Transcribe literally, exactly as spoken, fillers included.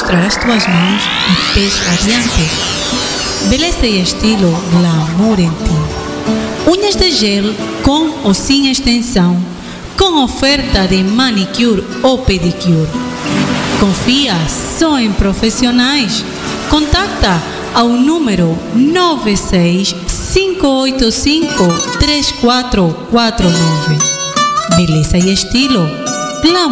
mostra as tuas mãos e pés radiantes. Beleza e estilo glamour em ti. Unhas de gel com ou sem extensão, com oferta de manicure ou pedicure. Confia só em profissionais. Contacta ao número nove seis cinco oito cinco três quatro quatro nove. Beleza e estilo glamour.